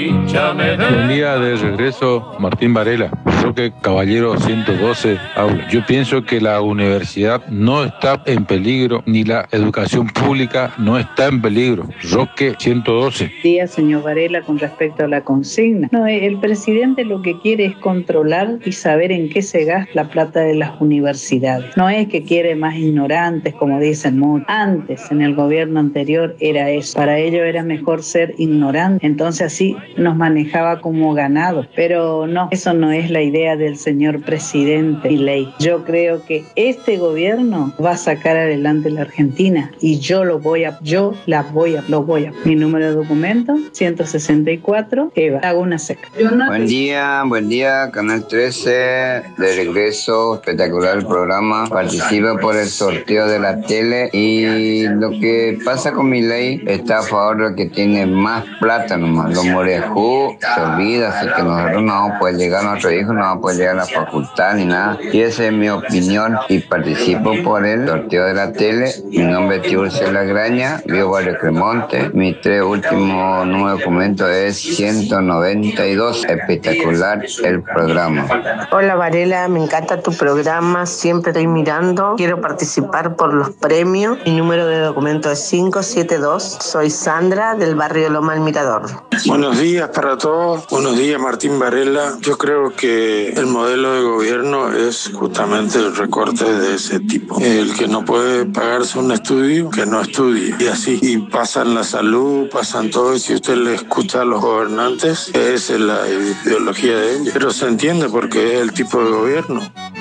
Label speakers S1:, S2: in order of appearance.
S1: Buen día de regreso, Martín Varela. Roque Caballero 112, aula. Yo pienso que la universidad no está en peligro, ni la educación pública no está en peligro. Roque 112.
S2: Día, señor Varela, con respecto a la consigna. No, el presidente lo que quiere es controlar y saber en qué se gasta la plata de las universidades. No es que quiere más ignorantes, como dicen muchos. Antes, en el gobierno anterior, era eso. Para ellos era mejor ser ignorante. Entonces así nos manejaba como ganado. Pero no, eso no es la idea del señor presidente Milei. Yo creo que este gobierno va a sacar adelante la Argentina y lo voy a. Mi número de documento, 164, Eva, Laguna Seca.
S3: Buen día, Canal 13, de regreso, espectacular el programa, participa por el sorteo de la tele y lo que pasa con Milei está a favor de que tiene más plata nomás, los morejú se olvida, así que nosotros no vamos a poder llegar a nuestro hijo, no vamos a poder llegar a la facultad ni nada, y esa es mi opinión y participo por el sorteo de la tele. Mi nombre es Tiburcio Lagraña, vivo Barrio Cremonte, mis tres últimos números de documento es 192, espectacular el programa.
S4: Hola Varela, me encanta tu programa, siempre estoy mirando, quiero participar por los premios, mi número de documento es 572, soy Sandra del barrio Loma El Mirador.
S5: Buenos días para todos, buenos días Martín Varela. Yo creo que el modelo de gobierno es justamente el recorte de ese tipo. El que no puede pagarse un estudio, que no estudie. Y así, y pasan la salud, pasan todo, y si usted le escucha a los gobernantes, esa es la ideología de ellos. Pero se entiende porque es el tipo de gobierno.